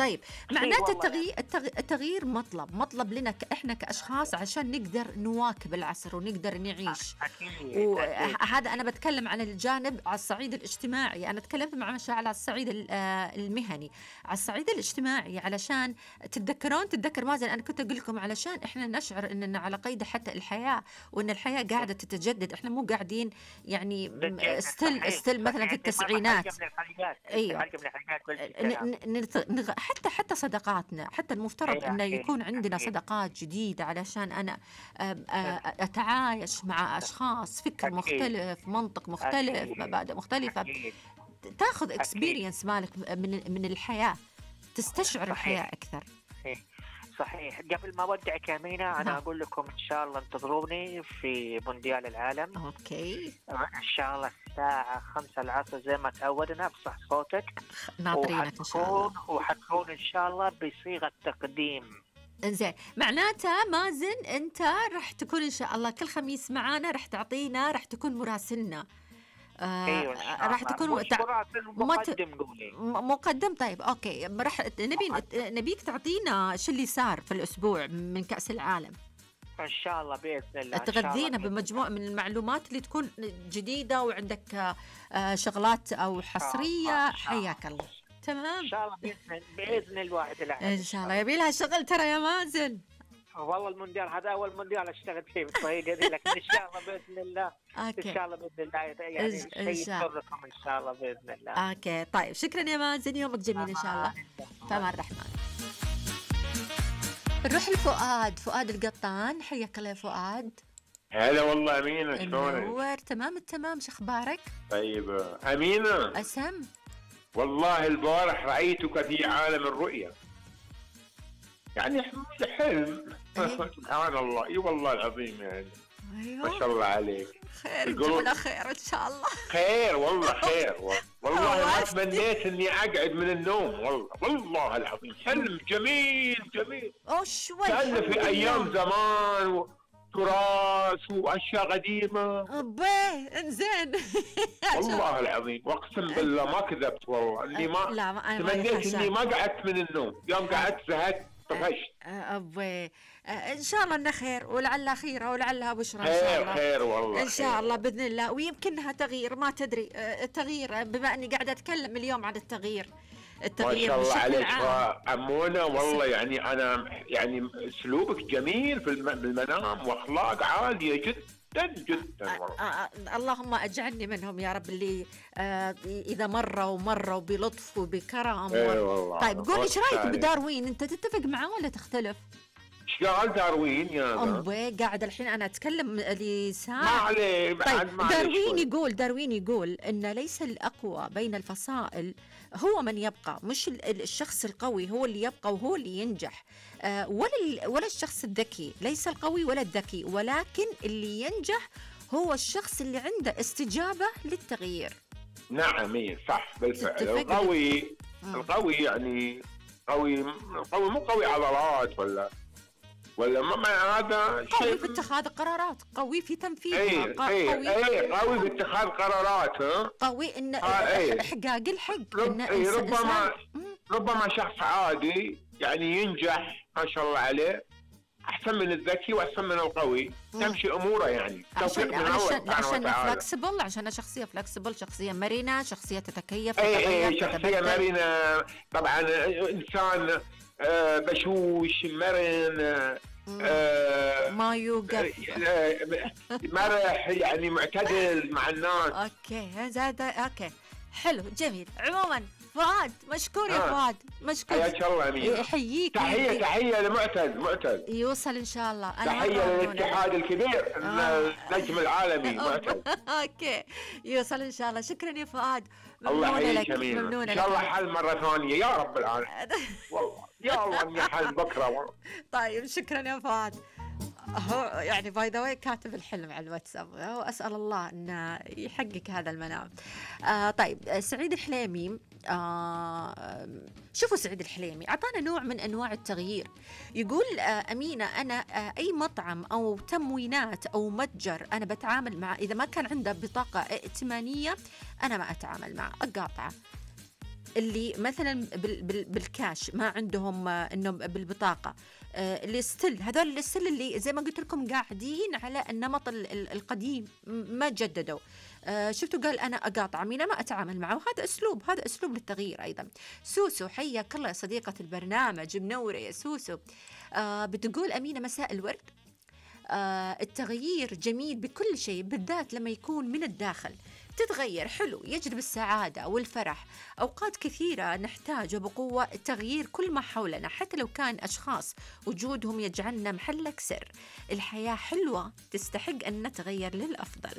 طيب معناته التغيير مطلب لنا احنا كاشخاص عشان نقدر نواكب العصر ونقدر نعيش. وهذا انا بتكلم عن الجانب على الصعيد الاجتماعي، انا تكلمت مع مشاعر على الصعيد المهني. على الصعيد الاجتماعي علشان تتذكر مازن، انا كنت اقول لكم علشان احنا نشعر اننا على قيد حتى الحياه، وان الحياه قاعده تتجدد، احنا مو قاعدين يعني استل مثلا في التسعينات. ايوه حتى صداقاتنا، حتى المفترض انه يكون عندنا صداقات جديده علشان انا اتعايش مع اشخاص فكر مختلف، منطق مختلف، مبادئ مختلفه، تاخذ اكسبيرينس مالك من الحياه، تستشعر الحياه اكثر. صحيح. قبل ما اودعك يا أمينة انا اقول لكم ان شاء الله انتظروني في مونديال العالم. اوكي ان شاء الله الساعة 5 العصر زي ما تعودنا، بصح صوتك ناطرينك ان شاء الله، وحتكون ان شاء الله بصيغة تقديم. انزين، معناته مازن انت راح تكون ان شاء الله كل خميس معانا، راح تعطينا، راح تكون مراسلنا. ايوه راح تكون مقدم. طيب اوكي، راح نبيك تعطينا شو اللي صار في الاسبوع من كأس العالم ان شاء الله باذن الله. تغذينا بمجموعه من المعلومات اللي تكون جديده، وعندك شغلات او حصريه. حياك الله. تمام ان شاء الله باذن الواحد الاحد ان شاء الله. يبي لها شغل ترى يا مازن. والله المونديال هذا اول مونديال اشتغل فيه بالطريقه دي، لكن ان شاء الله باذن الله. أوكي. ان شاء الله باذن الله يعني شيء يسركم ان شاء الله باذن الله. اوكي طيب، شكرا يا مازن، يومك جميل ان شاء الله. فمان الرحمن. نروح لفؤاد القطان. حياك الله يا فؤاد. هلا والله أمينة، شلونك؟ منور. تمام التمام، شو اخبارك؟ طيب أمينة، أسم والله البارح رأيتك في عالم الرؤيا، يعني حلم. سبحان الله، اي والله العظيم يعني. أيوه. ما شاء الله عليك. خير الجملة، خير ان شاء الله. خير والله خير والله ما تمنيت اني اقعد من النوم، والله العظيم حلم جميل. شوي كأنه في ايام زمان تراث واشياء قديمه. انزين. والله العظيم واقسم بالله ما كذبت، والله اني ما تمنيت اني ما قعدت من النوم، يوم قعدت زهقت طفشت. ان شاء الله انه خير، ولعلها خيره ولعلها بشرى ان شاء الله. خير والله ان شاء الله باذن الله. ويمكنها تغيير، ما تدري. التغيير، بما اني قاعده اتكلم اليوم عن التغيير ما شاء الله عليك أمونة، والله يعني أنا يعني أسلوبك جميل في المنام، وأخلاق عالية جدا والله. اللهم أجعلني منهم يا رب، اللي إذا مروا بلطف وبكرم. طيب قول إيش رأيك بداروين؟ أنت تتفق معه ولا تختلف؟ ايش قال داروين يا قاعد الحين انا اتكلم لسان. ما عليه. طيب داروين يقول ان ليس الاقوى بين الفصائل هو من يبقى، مش الشخص القوي هو اللي يبقى وهو اللي ينجح، ولا الشخص الذكي، ليس القوي ولا الذكي، ولكن اللي ينجح هو الشخص اللي عنده استجابة للتغيير. نعم صح بالفعل. القوي يعني قوي مو قوي عضلات ولا ما هذا شيء. قوي في اتخاذ قرارات، قوي في تنفيذها. قوي في اتخاذ قرارات. قوي ان احقاق الحق. ربما شخص عادي يعني ينجح ما شاء الله عليه احسن من الذكي واحسن من القوي، تمشي اموره يعني. عشان فلكسبل، عشان شخصيه فلكسبل، شخصيه مرنه، شخصيه تتكيف. شخصيه مرنه طبعا، انسان بشوش مرن، ما يوقف، مرح يعني، معتدل مع الناس. اوكي حلو جميل. عموما فؤاد مشكور يا فؤاد، مشكور. حياك الله امين. يحييك. تحيه لمعتز يوصل ان شاء الله. تحيه للاتحاد الكبير، النجم العالمي معتز. اوكي يوصل ان شاء الله. شكرا يا فؤاد. الله يحييك ممنون ان شاء الله. حل مره ثانيه يا رب العالمين. والله يا الله اني حل بكره والله. طيب شكرا يا فؤاد. هو يعني باي ذا واي كاتب الحلم على الواتساب، واسال الله انه يحقق هذا المنام. طيب سعيد الحليمي، شوفوا سعيد الحليمي اعطانا نوع من انواع التغيير. يقول امينه، انا اي مطعم او تموينات او متجر انا بتعامل معه، اذا ما كان عنده بطاقه ائتمانيه انا ما اتعامل معه، اقاطعه. اللي مثلا بالكاش ما عندهم انه بالبطاقه، اللي ستيل هذول اللي ستيل اللي زي ما قلت لكم قاعدين على النمط القديم ما جددوا. شفتوا قال أنا أقاطع مين ما أتعامل معه، هذا أسلوب للتغيير أيضا. سوسو حياك الله يا صديقة البرنامج، منورة يا سوسو. بتقول أمينة مساء الورد. التغيير جميل بكل شيء، بالذات لما يكون من الداخل. تتغير حلو، يجلب السعادة والفرح. أوقات كثيرة نحتاج بقوة التغيير كل ما حولنا، حتى لو كان أشخاص وجودهم يجعلنا محلك سر. الحياة حلوة تستحق أن نتغير للأفضل.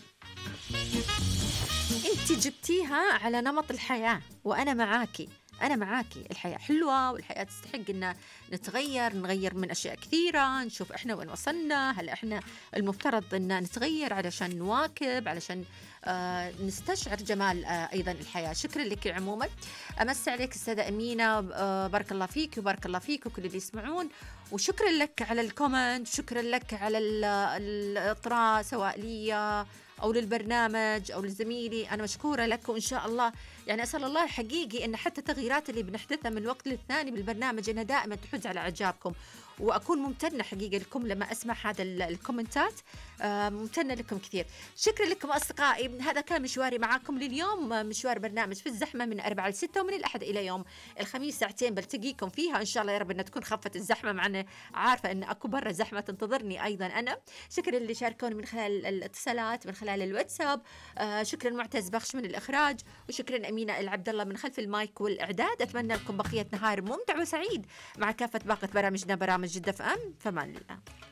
انت جبتيها على نمط الحياة وأنا معاكي، الحياة حلوة والحياة تستحق أن نغير من أشياء كثيرة، نشوف إحنا وين وصلنا، هل إحنا المفترض أن نتغير علشان نواكب، علشان نستشعر جمال أيضا الحياة. شكرا لك عموما، أمس عليك أستاذة أمينة، بارك الله فيك وبارك الله فيك وكل اللي يسمعون، وشكرا لك على الكومنت، شكرا لك على الإطراء سواء لي أو للبرنامج أو لزميلي، أنا مشكورة لك. وإن شاء الله يعني أسأل الله حقيقي أن حتى التغييرات اللي بنحدثها من الوقت للثاني بالبرنامج أنها دائما تحز على إعجابكم، وأكون ممتنة حقيقة لكم لما أسمع هذا الكومنتات، ممتنة لكم كثير. شكرا لكم أصدقائي، هذا كان مشواري معاكم لليوم، مشوار برنامج في الزحمة من 4 ل 6، ومن الأحد إلى يوم الخميس ساعتين بلتقيكم فيها إن شاء الله يا رب أن تكون خفت الزحمة، معنا عارفة أن أكو برا زحمة تنتظرني أيضا أنا. شكرا اللي شاركوني من خلال الاتصالات، من خلال الواتساب، شكرا معتز بخش من الإخراج، وشكرا أمينة العبد الله من خلف المايك والإعداد. أتمنى لكم بقية نهار ممتع وسعيد مع كافة باقة برامجنا، برامج جدة FM. فمان الله.